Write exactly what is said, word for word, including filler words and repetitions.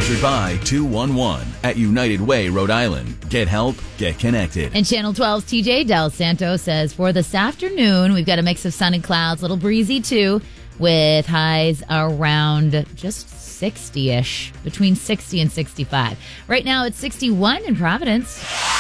Sponsored by two one one at United Way, Rhode Island. Get help, get connected. And Channel twelve's T J Del Santo says for this afternoon, we've got a mix of sun and clouds, a little breezy too, with highs around just sixty-ish, between sixty and sixty-five. Right now it's sixty-one in Providence.